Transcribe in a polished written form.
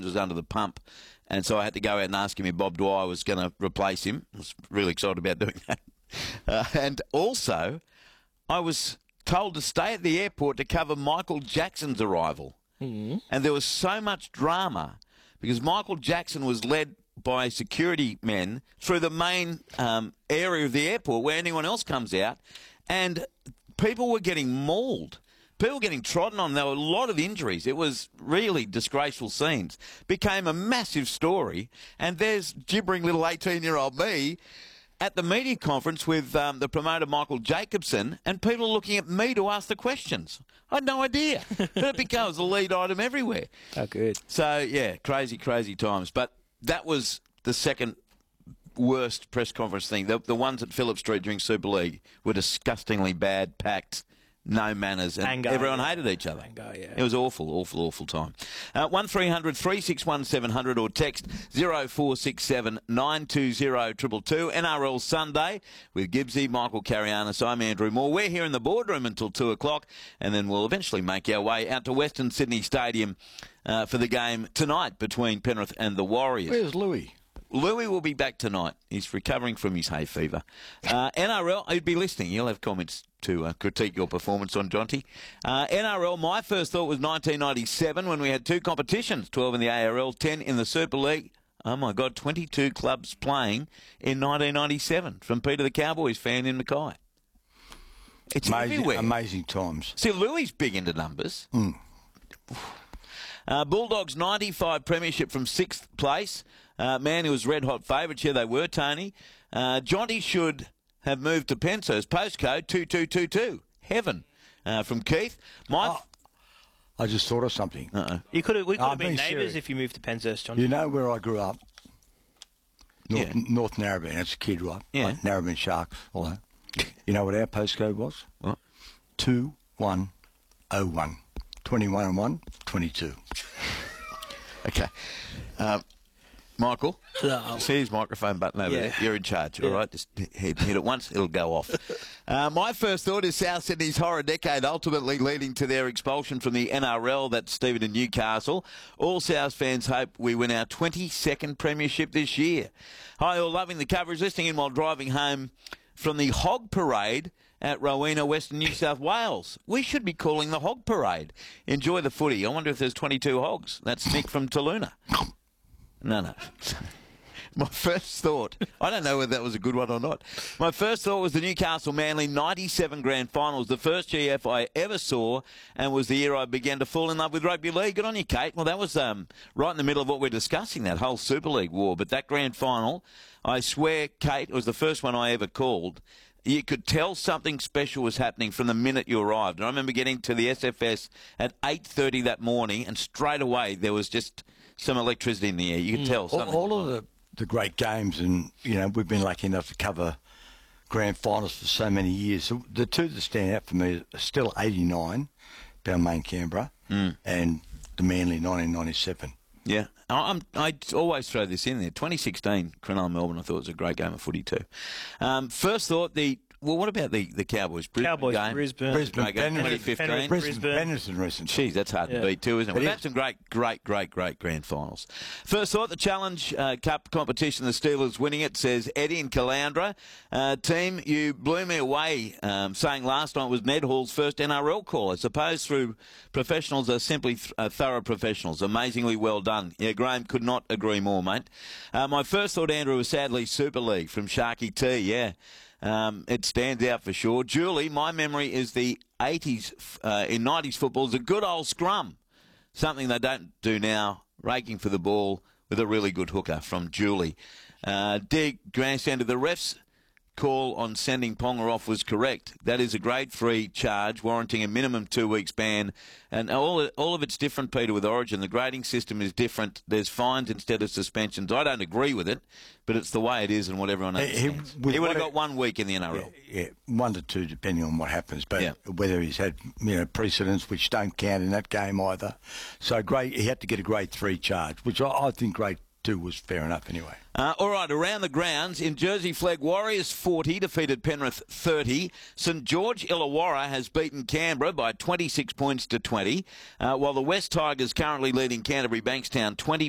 was under the pump. And so I had to go out and ask him if Bob Dwyer was going to replace him. I was really excited about doing that. And also, I was told to stay at the airport to cover Michael Jackson's arrival. Mm. And there was so much drama because Michael Jackson was led by security men through the main area of the airport where anyone else comes out. And people were getting mauled. People getting trodden on. There were a lot of injuries. It was really disgraceful scenes. Became a massive story. And there's gibbering little 18-year-old me at the media conference with the promoter Michael Jacobson, and people looking at me to ask the questions. I had no idea. But it becomes a lead item everywhere. Oh, good. So, yeah, crazy, crazy times. But that was the second worst press conference thing. The ones at Phillip Street during Super League were disgustingly bad, packed, no manners, and everyone hated each other. It was awful, awful, awful time. 1300 361 700 or text 0467 920 222. NRL Sunday with Gibbsy, Michael Carianis. I'm Andrew Moore. We're here in the boardroom until 2 o'clock, and then we'll eventually make our way out to Western Sydney Stadium for the game tonight between Penrith and the Warriors. Where's Louis? Louis will be back tonight. He's recovering from his hay fever. NRL, he'd be listening. He'll have comments to critique your performance on Jonty. NRL, my first thought was 1997 when we had two competitions, 12 in the ARL, 10 in the Super League. Oh, my God, 22 clubs playing in 1997 from Peter the Cowboys fan in Mackay. It's everywhere. Amazing times. See, Louis big into numbers. Mm. Bulldogs 95 premiership from 6th place. Man who was red-hot favourites. Here they were, Tony. Jonty should have moved to Penshurst. Postcode 2222. Heaven. From Keith. I just thought of something. We could have been neighbours if you moved to Penshurst, Jonty. You know where I grew up? North Narrabeen. That's a kid, right? Yeah. Like Narrabeen Sharks, all that. You know what our postcode was? What? 2101. 21 and 1, 22. Okay. Michael, see his microphone button over there. You're in charge, all right? Just hit it once, it'll go off. My first thought is South Sydney's horror decade, ultimately leading to their expulsion from the NRL. That's Stephen and Newcastle. All South fans hope we win our 22nd premiership this year. Hi, all loving the coverage, listening in while driving home from the Hog Parade at Rowena, Western New South Wales. We should be calling the Hog Parade. Enjoy the footy. I wonder if there's 22 hogs. That's Nick from Taluna. No. My first thought, I don't know whether that was a good one or not. My first thought was the Newcastle Manly 97 grand finals, the first GF I ever saw, and was the year I began to fall in love with rugby league. Good on you, Kate. Well, that was right in the middle of what we're discussing, that whole Super League war. But that grand final, I swear, Kate, was the first one I ever called. You could tell something special was happening from the minute you arrived. And I remember getting to the SFS at 8:30 that morning, and straight away there was just some electricity in the air. You could tell something. All of the great games, and, you know, we've been lucky enough to cover grand finals for so many years. So the two that stand out for me are still 89, Balmain Canberra, and the Manly 1997. Yeah. I always throw this in there. 2016, Cronulla Melbourne, I thought was a great game of footy too. First thought, what about the Cowboys? Cowboys, game? Brisbane, game, 2015. Brisbane recently. Jeez, that's hard to beat too, isn't it? We've had some great grand finals. First thought, the Challenge Cup competition, the Steelers winning it, says Eddie in Caloundra. Team, you blew me away, saying last night was Ned Hall's first NRL call. I suppose through professionals are simply thorough professionals. Amazingly well done. Yeah, Graham could not agree more, mate. My first thought, Andrew, was sadly Super League from Sharky T, yeah. It stands out for sure. Julie, my memory is the 80s, in 90s football, is a good old scrum. Something they don't do now, raking for the ball with a really good hooker from Julie. Dig grandstand, the refs call on sending Ponga off was correct. That is a grade 3 charge, warranting a minimum 2 weeks ban. And all of it's different, Peter, with Origin. The grading system is different. There's fines instead of suspensions. I don't agree with it, but it's the way it is and what everyone understands. He would have got 1 week in the NRL. Yeah, 1 to 2, depending on what happens. But whether he's had precedents, which don't count in that game either. So he had to get a grade 3 charge, which I think grade 2 was fair enough anyway. All right, around the grounds, in Jersey Flegg, Warriors 40 defeated Penrith 30. St George Illawarra has beaten Canberra by 26 points to 20, while the West Tigers currently leading Canterbury Bankstown 20